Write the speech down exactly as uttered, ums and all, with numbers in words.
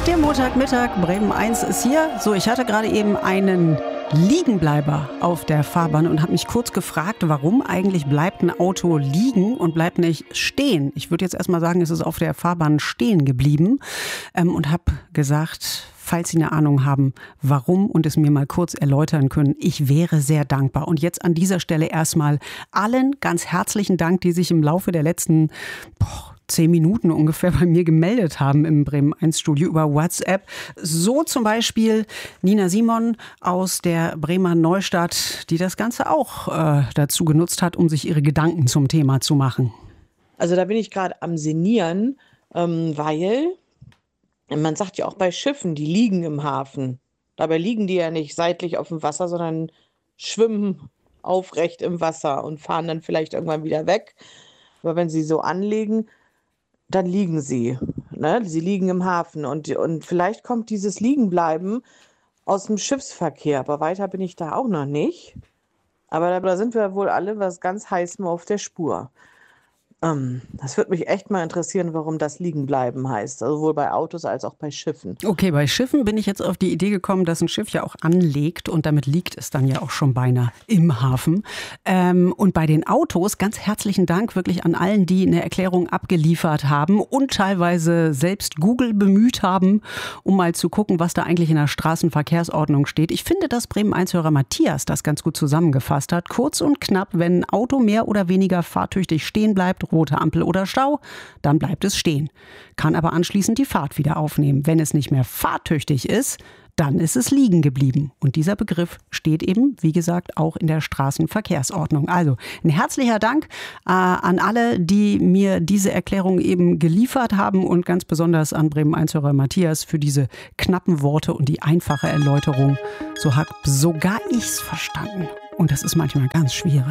Der Montagmittag, Bremen eins ist hier. So, ich hatte gerade eben einen Liegenbleiber auf der Fahrbahn und habe mich kurz gefragt, warum eigentlich bleibt ein Auto liegen und bleibt nicht stehen. Ich würde jetzt erstmal sagen, es ist auf der Fahrbahn stehen geblieben ähm, und habe gesagt, falls Sie eine Ahnung haben, warum und es mir mal kurz erläutern können, ich wäre sehr dankbar. Und jetzt an dieser Stelle erstmal allen ganz herzlichen Dank, die sich im Laufe der letzten boah, zehn Minuten ungefähr bei mir gemeldet haben im Bremen eins Studio über WhatsApp. So zum Beispiel Nina Simon aus der Bremer Neustadt, die das Ganze auch äh, dazu genutzt hat, um sich ihre Gedanken zum Thema zu machen. Also da bin ich gerade am Sinnieren, ähm, weil man sagt ja auch bei Schiffen, die liegen im Hafen. Dabei liegen die ja nicht seitlich auf dem Wasser, sondern schwimmen aufrecht im Wasser und fahren dann vielleicht irgendwann wieder weg. Aber wenn sie so anlegen, dann liegen sie. Ne? Sie liegen im Hafen. Und, und vielleicht kommt dieses Liegenbleiben aus dem Schiffsverkehr. Aber weiter bin ich da auch noch nicht. Aber da, da sind wir wohl alle was ganz Heißem auf der Spur. Ähm, das würde mich echt mal interessieren, warum das Liegenbleiben heißt. Also sowohl bei Autos als auch bei Schiffen. Okay, bei Schiffen bin ich jetzt auf die Idee gekommen, dass ein Schiff ja auch anlegt und damit liegt es dann ja auch schon beinahe im Hafen. Ähm, und bei den Autos ganz herzlichen Dank wirklich an allen, die eine Erklärung abgeliefert haben und teilweise selbst Google bemüht haben, um mal zu gucken, was da eigentlich in der Straßenverkehrsordnung steht. Ich finde, dass Bremen eins-Hörer Matthias das ganz gut zusammengefasst hat. Kurz und knapp, wenn ein Auto mehr oder weniger fahrtüchtig stehen bleibt, rote Ampel oder Stau, dann bleibt es stehen. Kann aber anschließend die Fahrt wieder aufnehmen. Wenn es nicht mehr fahrtüchtig ist, dann ist es liegen geblieben. Und dieser Begriff steht eben, wie gesagt, auch in der Straßenverkehrsordnung. Also ein herzlicher Dank äh, an alle, die mir diese Erklärung eben geliefert haben und ganz besonders an Bremen eins-Hörer Matthias für diese knappen Worte und die einfache Erläuterung. So habe sogar ich's verstanden. Und das ist manchmal ganz schwierig.